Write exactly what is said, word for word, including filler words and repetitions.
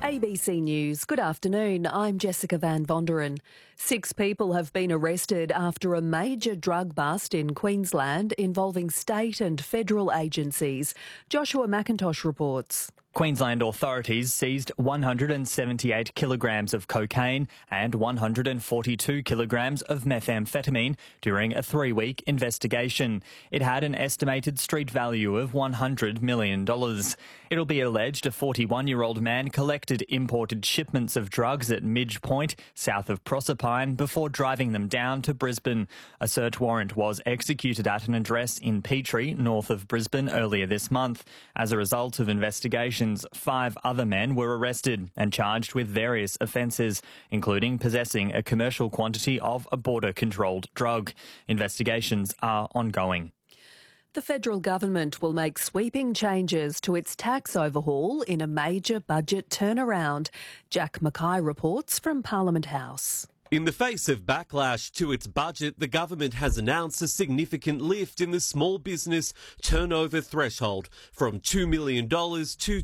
A B C News, good afternoon. I'm Jessica Van Vonderen. Six people have been arrested after a major drug bust in Queensland involving state and federal agencies. Joshua McIntosh reports. Queensland authorities seized one hundred seventy-eight kilograms of cocaine and one hundred forty-two kilograms of methamphetamine during a three-week investigation. It had an estimated street value of one hundred million dollars. It'll be alleged a forty-one-year-old man collected imported shipments of drugs at Midge Point, south of Proserpine, before driving them down to Brisbane. A search warrant was executed at an address in Petrie, north of Brisbane, earlier this month. As a result of investigation, five other men were arrested and charged with various offences, including possessing a commercial quantity of a border-controlled drug. Investigations are ongoing. The federal government will make sweeping changes to its tax overhaul in a major budget turnaround. Jack Mackay reports from Parliament House. In the face of backlash to its budget, the government has announced a significant lift in the small business turnover threshold from two million dollars to